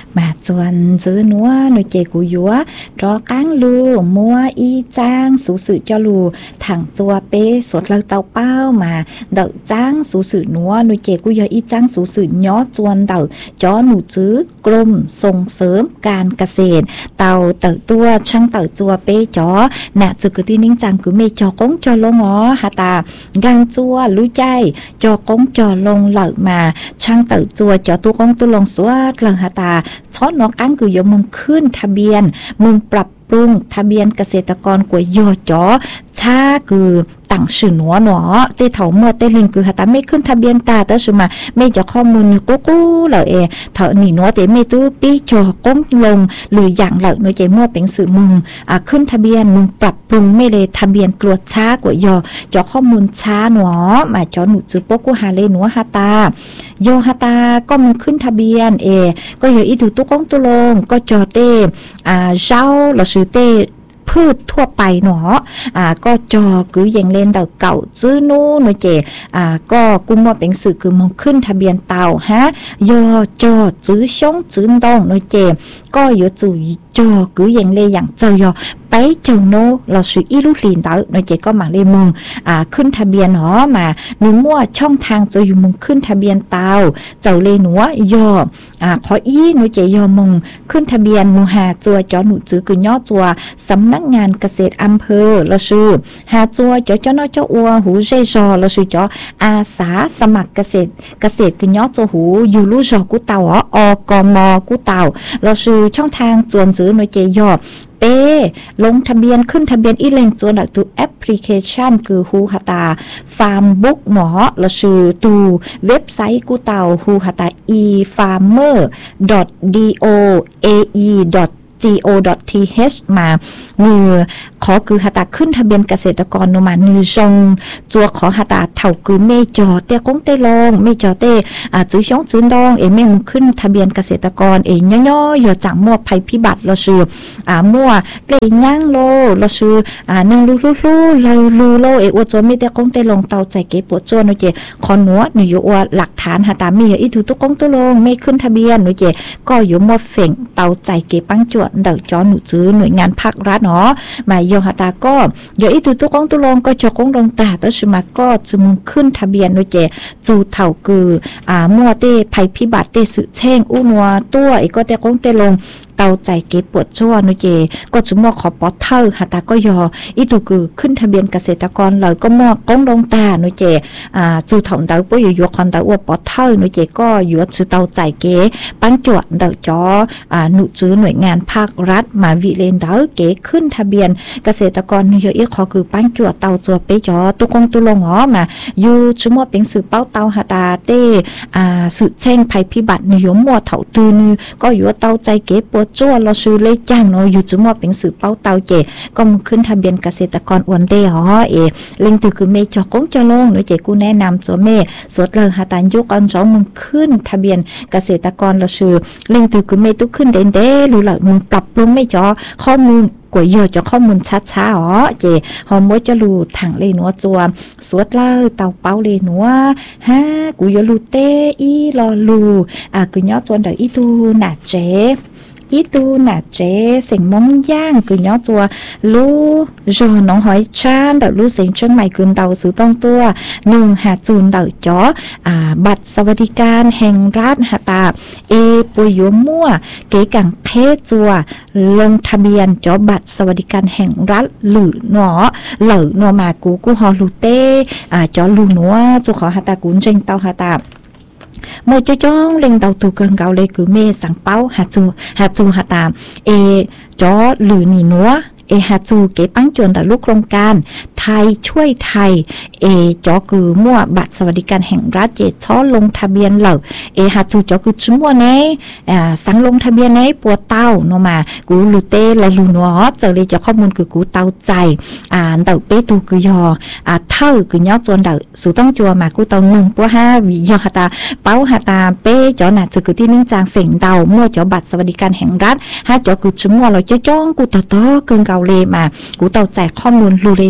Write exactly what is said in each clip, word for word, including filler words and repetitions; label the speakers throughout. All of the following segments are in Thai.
Speaker 1: mà chuẩn giữ núa nội chế của dúa cho cáng lù mua y trang số sự cho lù thẳng chùa bê sốt lơ tàu bao mà đậu trang số sự núa nội chế của dúa y trang số sự nhó chuẩn đậu cho nụ chứ gồmส่งเสริมการเกษตรเต่าเต่าตัวช่างเต่าจัวเป้จอน่ะจะคือที่นิ่งจังคือเมจอกงจอลงอ๋อฮาตากังจัวรู้ใจจอกงจอลงเหล่ามาช่างเต่าจัวจอตัวกงตัวลงสวดหลังฮาตาช้อนนอกอังคือยมึงขึ้นทะเบียนมึงปรับปรุงทะเบียนเกษตรกรกว่ายอจอชาคือต่างสื่อหนัวหนอเตะเถาเมื่อเตะลิงคือฮาตาไม่ขึ้นทะเบียนตาแต่สมาไม่จะข้อมูลอยู่กู้กู้เลยเอเถาหนีหนัวเตะไม่ตื้อปีจอก้มลงหรืออย่างเหล่าหน่วยใจมั่วเป็นสื่อมึงอ่าขึ้นทะเบียนมึงปรับปรุงไม่เลยทะเบียนกลัวช้ากว่ายอจอข้อมูลช้าหนอมาจอหนุจือโป๊กูฮาเลหนัวฮาตาโยฮาตาก็มึงขึ้นทะเบียนเอก็อยู่อีดูตุกงตุลงก็จอเตอ่าเจ้าเราซื้อเตพืชทั่วไปเนาะอ่าก็จอคืออย่างเล่นเต่าเก่าซื้อนู้นเจอ่าก็กุมว่าเป็นสื่อคือมองขึ้นทะเบียนเต่าฮะยอจอซื้อช่องซื้อดองเนาะเจก็อยู่จู่จอคืออย่างเล่อย่างเจอยอไปเจ้าโนเราซื้ออีลูกลีนเต่าเนาะเจก็มาเลยมองอ่าขึ้นทะเบียนเนาะมาหนูมั่วช่องทางจะอยู่มองขึ้นทะเบียนเต่าเจ้าเลยหนูยออ่าขออีเนาะเจยอมองขึ้นทะเบียนมูหาจัวจอหนูซื้อคือย่อจัวสำนักงานเกษตรอำเภอเราซื้อหาจัวจอเจ้าน้อยเจ้าอัวหูเจจอเราซื้อจออาสาสมัครเกษตรเกษตรคือย่อจัวหูอยู่ลู่จอกูเต่าอ๋อกมกูเต่าเราซื้อช่องทางจวนซื้อหน่วยเจยอเป้ลงทะเบียนขึ้นทะเบียนอีเลงจวนดักตัวแอปพลิเคชันคือฮูฮาตาฟาร์มบุ๊กหนอเราซื้อตัวเว็บไซต์กูเต่าฮูฮาตา อี ฟาร์มเมอร์ ดอท ดี โอ เอ อี ดอทจี โอ ดอท ที เอช มาเนือขอคือหาตาขึ้นทะเบียนเกษตรกรนมาเนือจงจัวขอหาตาเท่าคือเมจอเตะกงเตะลงเมจอเตะอ่าจื้อช่องจื้อดองเอเมมขึ้นทะเบียนเกษตรกรเอย่อย่ออย่าจังมั่วภัยพิบัติเราซื้ออ่ามั่วเกยย่างโลเราซื้ออ่านึ่งลูลูลูเราลูโลเออวจไม่เตะกงเตะลงเตาใจเก็บปวดจวนโอเจคอนหัวหนูอยู่ว่าหลักฐานหาตามีอีถูตุกงตุลงไม่ขึ้นทะเบียนโอเจก็อยู่มั่วเฟ่งเตาใจเก็บปังจวนเดาจอหนูซื้อหน่วยงานภาครัฐเนาะมาโยหาตาก็โยอีตุตุกงตุลงก็จกงลงตาแต่สมาก็จะมึงขึ้นทะเบียนโดยเจจูเท่าคืออ่ามั่วเตภัยพิบัติเตสือแช่งอุนัวตัวอีกก็เตกงเตลงเตาใจเก็บปวดชั่วโดยเจก็จะมั่วขอปอเท่าหาตาก็ยออีตุคือขึ้นทะเบียนเกษตรกรเลยก็มั่วกงลงตาโดยเจอ่าจูเท่าเตาปุ้ยอยู่คอนเตาอวปอเท่าโดยเจก็อยู่จือเตาใจเก๋ปังจวดเตาจออ่าหนุจื้อหน่วยงานภาครัฐมาวิเลนเตาเก๋ขึ้นทะเบียนเกษตรกรเยอะอีกขอคือปั้นจั่วเตาจั่วไปจอตุกงตุลงอ๋อมาอยู่ชั่วโมงเป็นสื่อเป้าเตาหาตาเต้อ่าสื่อแช่งภัยพิบัตินิยมมัวเถาตือนก็อยู่เตาใจเก็บปวดจั่วเราซื้อเล็กจ้างเนาะอยู่ชั่วโมงเป็นสื่อเป้าเตาเจก็มึงขึ้นทะเบียนเกษตรกรอ้วนเต้อ๋อเอเล็งตือคือเมจอกงจะลงเนาะเจกูแนะนำจั่วเมสวดเลยหาตายุกอันสองมึงขึ้นทะเบียนเกษตรกรเราซื้อเล็งตือคือเมตุขึ้นเด่นเด้รู้ละมึงปรับปรุงไม่จอข้อมูลกว่าเยอะจะข้อมูลช้าๆอ๋อเจหอมว่าจะรู้ถังเลยนัวจัวสวดเล่าเตาเป้าเลยนัวฮะกูยรู้เตอีรอลูอ่ะกูย้อนจวนเดี๋ยวอีตูหนาเจอีตูหนาเจเสียงมองย่างคือย้อนจัวรู้รอน้องหอยชานเดี๋ยวรู้เสียงเชียงใหม่คืนเตาซื้อต้องตัวหนึ่งหาจูนเดี๋ยวจ๋ออ่าบัตรสวัสดิการแห่งรัฐหาตาเอปุยยัวมั่วเก๋กังเพจัวลงทะเบียนจ๋อบัตรสวัสดิการแห่งรัฐหรือหนอเหล่าหนอมากูกูฮอลูเต้อ่าจ๋อลูหนัวจูขอหาตากุนเจงเตาหาตาโมจจ้องเล็งเตาตูเกิงเกาเลยคือเมสังเป้าหาจูหาจูหาตามเอจ๋อหรือหนีนัวเอฮาจูเก็บปังจวนแต่ลูกโครงการไทยช่วยไทยเอจอคือมั่วบัตรสวัสดิการแห่งรัฐเจช้อลงทะเบียนเหล่าเอฮาจูจอคือชั่วเนอ่าสังลงทะเบียนในปัวเต้าโนมากูลูเต้และลูนัวเจอเลยจะข้อมูลคือกูเต้าใจอ่าเต่าเป้ตูคือยออ่าเท่าคือยอจวนเต่าสู่ต้องจัวมากูเต้าหนึ่งปัวห้าวิยอหาตาเป้าหาตาเป้จอหนาจะคือที่นิ่งจางเฝ่งเต่ามั่วจอบัตรสวัสดิการแห่งรัฐห้าจอคือชั่วเราจะจ้องกูต่อต่อเกินเกาเลยมากูเต่าใจข้อมูลลูเรนัว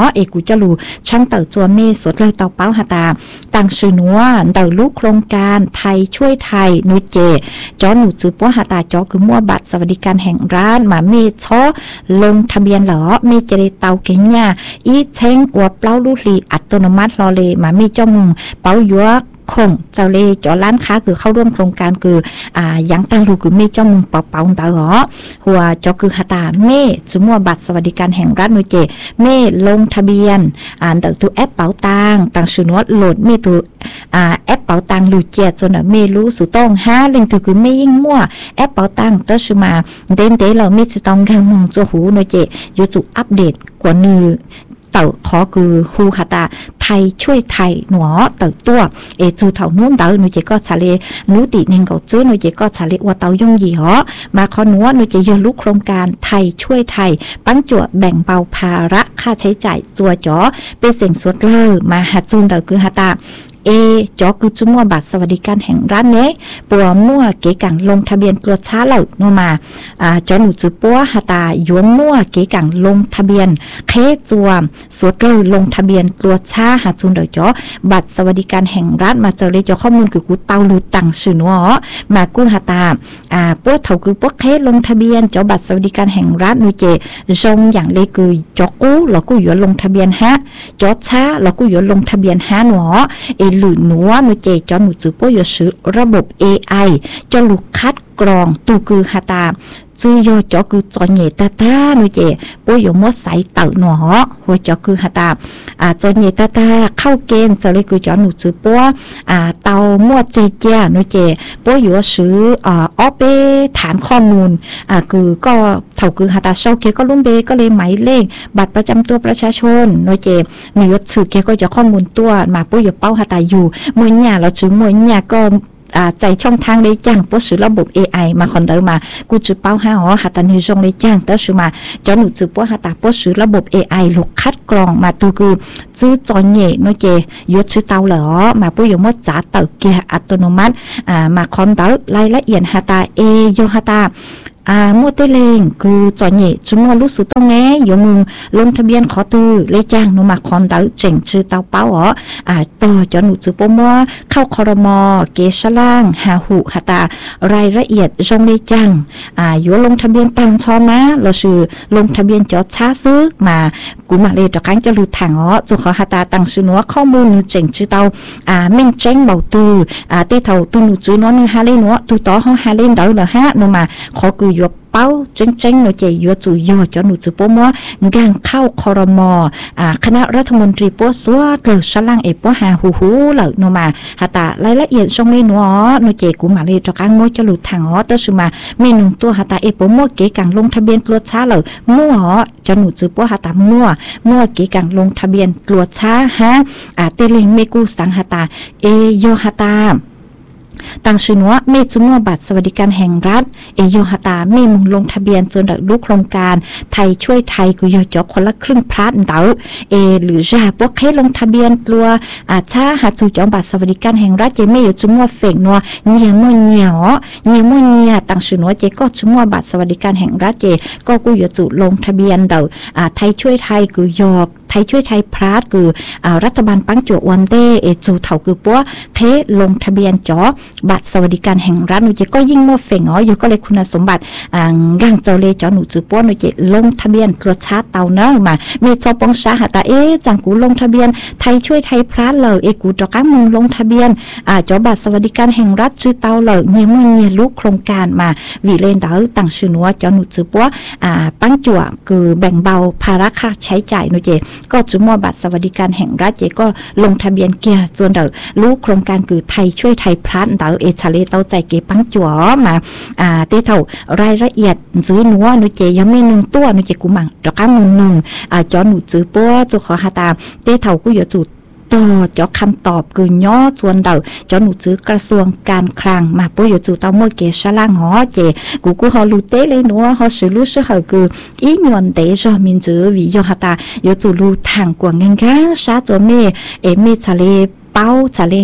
Speaker 1: เอกูจะรู้ช่างเต่าจัวเมสดเลยเต่าเป้าหาตาต่างชื่อนัวเต่าลูกโครงการไทยช่วยไทยนุเจจอหนูจือป้อหาตาจอคือมั่วบัตรสวัสดิการแห่งร้านมาเมช้อลงทะเบียนเหรอเมเจเรเตาเกญญาอีเชงอวบเปล่าลูกลีอัตโนมัติรอเลมาเมจ้อมุงเป้ายัวคงเจ้าเล่จอร้านค้าคือเข้าร่วมโครงการคืออ่ายังตั้งลูกคือเมจ้อมุงเป่าเป่าตาเหรอหัวจอคือหาตาเมจือมั่วบัตรสวัสดิการแห่งรัฐนุเจเมลงทะเบียนอ่านตั้งตัวแอปเป๋าตังตั้งชื่อนัวโหลดเมตัวอ่าแอปเป๋าตังลูเจียจนเมรู้สุต้องห้าเล่งถือคือเมยิ่งมั่วแอปเป๋าตังตัวชื่อมาเดนเดเราเมจะต้องการมองตัวหูนุเจยูจุอัปเดตกว่านือเต่าขอคือฮูคาตาไทยช่วยไทยหนัวเต่าตัวเอจูเต่านุ่มเต่าหนูเจก็ชาเลนูติเนงก็จื้อหนูเจก็ชาเลว่าเต่ายงยี่หอมาขอหนัวหนูเจยลุกโครงการไทยช่วยไทยปั้นจั่วแบ่งเบาภาระค่าใช้จ่ายจั่วจ๋อเป็นเสียงสดเลยมาหาจูนเต่าคือฮาตาเอจอคือจุมัวบัตรสวัสดิการแห่งร้านเนี้ยปัวมั่วเก๋กังลงทะเบียนตัวช้าเหล่าโนมาอ่าจอหนูจือปัวหาตายัวมั่วเก๋กังลงทะเบียนเคจัวสวดเลยลงทะเบียนตัวช้าหาจุนเดจอบัตรสวัสดิการแห่งรัฐมาเจอเลยจอข้อมูลคือกูเตาลูตังชื่อนัวมากู้หาตาอ่าปัวเถาคือปัวเคลงทะเบียนจอบัตรสวัสดิการแห่งรัฐนูเจจงอย่างเลยคือจอกู้แล้วกูยัวลงทะเบียนฮะจอช้าแล้วกูยัวลงทะเบียนฮะหนัวเอหรือหนูว่าหนูเจจอหนูจือป้อยซื้อระบบ เอ ไอ จะลูกคัดกรองตูคือหาตาจื้อยอจอคือจอเหยตาตาหนูเจป้อยมดใสเต่าหนอหัวจอคือหาตาอ่าจอเหยตาตาเข้าเกณฑ์จะเลยคือจอหนูจือป้ออ่าเต่ามั่วเจเจียหนูเจป้อยซื้ออ่าออเปฐานข้อมูลอ่าคือก็เท่าคือหาตาเช่าเกก็ลุ่มเบก็เลยหมายเลขบัตรประจำตัวประชาชนหนูเจหนูยศสื่อเกก็จะข้อมูลตัวมาป้อยเป้าหาตาอยู่มวยหญ้าเราจื้อมวยหญ้าก็อ่าใจช่องทางได้จ้างป้อซื้อระบบ เอ ไอ มาคอนเดอร์มากูจื้อเป้าห้าอ๋อหาตานิจงได้จ้างเตอซื้อมาจอหนูจื้อป้อหาตาป้อซื้อระบบ เอ ไอ ลูกคัดกรองมาตูคือจื้อจอเหย่น้อยเจยศซื้อเตาเหรอมาป้อยมดจ๋าเตาเกียร์อัตโนมัติอ่ามาคอนเดอร์รายละเอียดหาตาเอโยหาตาอ่ามัวเตเลงคือจอเหย่จุมัวลูกสุดต้องแง่ยมือลงทะเบียนขอตือเลยจ้างหนูมาคอนเดอร์เจ๋งชื่อเตาเป้าอ๋ออ่าต่อจอหนูจื้อป้อมัวเข้าคอรมอเกชล่างหาหูหาตารายละเอียดจงเลยจ้างอ่าอยู่ลงทะเบียนต่างชอนะเราชื่อลงทะเบียนจอช้าซื้อมากูมาเลยจากการจะรู้ทางอ๋อจุขอหาตาตั้งชื่อนัวข้อมูลหนูเจ๋งชื่อเตาอ่าเม่งเจ๋งเบาตืออ่าเตเท่าตุหนูจื้อน้อนึงฮาเล่นัวตุต่อห้องฮาเล่นเดาเหรอฮะหนูมาขอคือเป้าเจ๋งๆหนูเจยัวจู่ยอจอหนูจือป้อมัวงานเข้าครมอ่าคณะรัฐมนตรีป้อสัวเกลือฉลังเอป้อหาหูหูเหล่าหนูมาหาตารายละเอียดช่องเลยหนูอ๋อหนูเจกูมาเลยจากการมัวจะหลุดทางอ๋อตัวชื่อมาเมนูตัวหาตาเอป้อมัวเก๋กังลงทะเบียนตรวจช้าเหล่ามั่วอ๋อจอหนูจือป้อหาตามั่วมั่วเก๋กังลงทะเบียนตรวจช้าฮะอ่าเตเลงเมกูสังหาตาเอโยหาตาตั้งชื่อว่าเมจุมัวบัตรสวัสดิการแห่งรัฐเอโยหาตาเมมุงลงทะเบียนจนดักลูกโครงการไทยช่วยไทยกุยอจอคนละครึ่งพลัดเต๋าเอหรือจะพวกเคลงทะเบียนตัวอาชาหาจูจองบัตรสวัสดิการแห่งรัฐเจเมอยู่จุมัวเฟกนัวเนียมัวเนียอ๋อเนียมัวเนียตั้งชื่อว่าเจก็จุมัวบัตรสวัสดิการแห่งรัฐเจก็กุยอจุลงทะเบียนเต๋าอ่าไทยช่วยไทยกุยอไทยช่วยไทยพลัดคืออ่ารัฐบาลปังจวกวันเต้เอจูเถาคือปัวเคลงทะเบียนจอบัตรสวัสดิการแห่งรัฐหนูเจก็ยิ่งมั่วเฟงอ๋ออยู่ก็เลยคุณสมบัติอ่างังเจ้าเลจอหนูจือป้อหนูเจลงทะเบียนตรวจช้าเตาเนอะมาเมจอปองชาหาตาเอ๊จังกูลงทะเบียนไทยช่วยไทยพลัดเลยเอกูจอก้ามึงลงทะเบียนอ่าจอบัตรสวัสดิการแห่งรัฐชื่อเตาเลยเงียมั่วเงียลูกโครงการมาวิเลนเตาตั้งชื่อหนูจอหนูจือป้ออ่าปังจั่วคือแบ่งเบาภาระค่าใช้จ่ายหนูเจก็จุมัวบัตรสวัสดิการแห่งรัฐเจก็ลงทะเบียนเกียร์จนเดอลูกโครงการคือไทยช่วยไทยพลัดเตาเอชาเลเตาใจเก็บปังจั่วมาอ่าเตเท่ารายละเอียดจื้อหนูหนูเจยังไม่หนึ่งตัวหนูเจกูมังดอกก้ามือหนึ่งอ่าจอหนูจื้อป้อจุขอหาตาเตเท่ากูอย่าจุดต่อจอคำตอบคือย่อจวนเดาจอหนูจื้อกระทรวงการคลังมาป้ออย่าจุดเตาเมื่อเกชล่างหอเจกูกูเขาลูเตเลยหนูเขาสือลูสือเขาคืออีหยวนเตจอมินจื้อวิยอหาตาอย่าจุดลูทางกว่าเงินก้าชาจอเมเอเมชาเลเป้าชาเล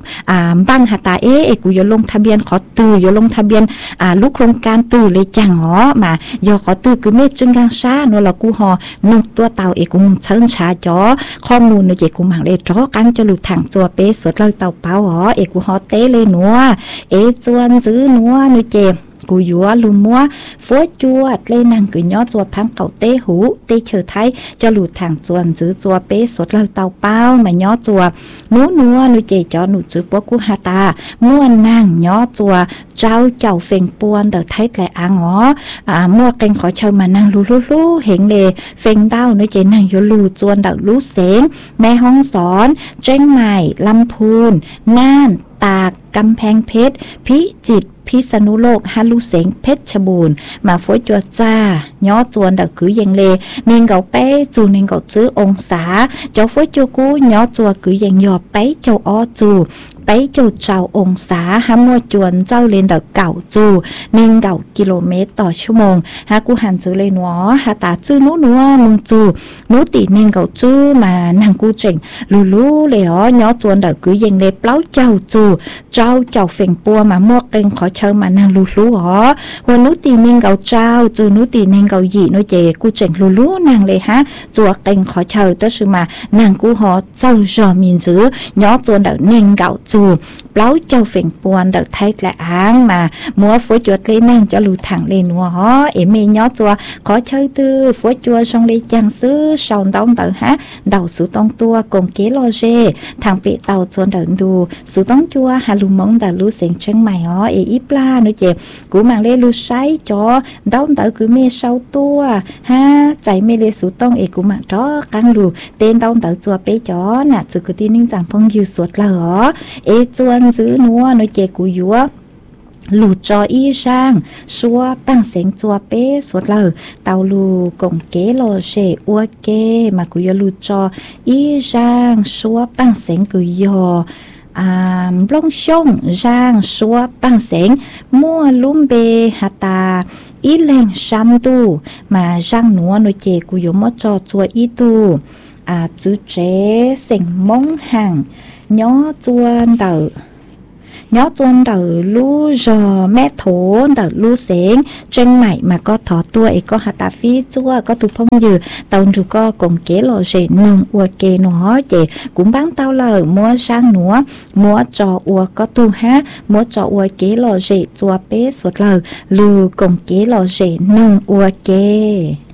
Speaker 1: อ่าบังหาตาเอเอกูอย่าลงทะเบียนขอตื้ออย่าลงทะเบียนอ่าลูกโครงการตื้อเลยจังหอมาอย่าขอตื้อคือเมจึงกังชาเนาะละกูหอนึกตัวเต่าเอกูมึงเชิญชาจอข้อมูลเนาะเจกูมังเลยจอกันจะหลุดทางจัวเปสดเลยเต่าเป้าหอเอกูหอเต้เลยหนัวเอจวนซื้อหนัวเนาะเจกูยัวลุมัวฟัวจวดเลยนางกูย่อจวดพังเก่าเต้หูเต้เฉยไทยจะหลุดทางจวนจื้อจัวเป๊สดเลยเตาเป้ามาย่อจัวนัวนัวนุเจจอหนูจื้อปัวกูฮาตาม่วนนางย่อจัวเจ้าเจ้าเฟงปวนเดอไทยแหละอ่างอ๋ออ่ามั่วเก่งขอเชิญมานางลูลูลูเห็นเลยเฟงเต้านุเจนางยลูจวนเดอลูเสงแม่ห้องสอนเจ้งใหม่ลำพูนน่านตากกำแพงเพชรพิจิตรพิษณุโลกฮัลลุเสงเพชรบูรณ์มาฝอยจัวจ้าย่อจวนดักคือยังเลเนงเกาเป้จูเนงเกาจื้อองศาเจ้าฝอยจัวกูย่อจัวคือยังยอเป้เจ้าอ้อจูไปเจ้าเจ้าองศาห้ามวจวนเจ้าเลนเดอเก่าจูเนงเก่ากิโลเมตรต่อชั่วโมงฮากูหันจื้อเลยหนัวฮาตาจื้อนู้นัวมึงจูนู้ตีเนงเก่าจื้อมานางกูเจ๋งลูลูเลยอ๋อย่อจวนเดอคือยังเลเปล่าเจ้าจูเจ้าเจ้าเฟ่งปัวมามั่วเก่งขอเชิญมานางลูลูอ๋อหัวนู้ตีเนงเก่าเจ้าจูนู้ตีเนงเก่าหยีนู้เจกูเจ๋งลูลูนางเลยฮะจัวเก่งขอเชิญแต่ชื่อมานางกูหอเจ้าจอมินจื้อย่อจวนเดอเนงเก่าจูเปล่าเจ้าเฟ่งปวนเดอไทยและอ้างมามัวฝอยจัวเลยนั่งจะหลุดทางเลยนัวฮอเอเมย่อจัวขอเชิญตื้อฝอยจัวชงเลยจังซื้อชาวต้องเตอฮะเดาสูต้องตัวกงเกลอเจทางเปเตาจวนเดินดูสูต้องจัวฮาลุมงเดาลูเสียงเชียงใหม่ฮอเออีปลาเนาะเจ็บกูมังเลยลูใช้จอเดาเตอคือเมเศร้าตัวฮะใจเมเลสูต้องเอกูมังจ้อกังดูเต้นเดาเตอจัวเปจอน่ะจือกูตีนิ่งจังพงยืดสวดละฮอเอจวนซื้อนัวเนาะเจกูยัวหลุดจออีช่างชัวตั้งเสียงจัวเป๊ะสดเลยเตาลูกงเกโลเชอัวเกมากุยหลุดจออีช่างชัวตั้งเสียงกุยออ่าบลงช่องช่างชัวตั้งเสียงมั่วลุ่มเบฮัตาอีแรงชันตูมาช่างหนัวโนเจกุยมอจอจัวอีตูอาจื้อเจเสียงมงห่างย่อจวนเตอnhớ chôn đầu lú giờ mẹ thố đầu lú sáng trên mày mà có thọ tua ấy có hạt tà phi chua có tụ phong dừa tàu chủ co cùng kế lò rể nương ua kê nó chị cũng bán tao lời mua sang nữa mua trò ua có tu ha mua trò ua kế lò rể chua bé sốt lời lù cùng kế lò rể nương ua kê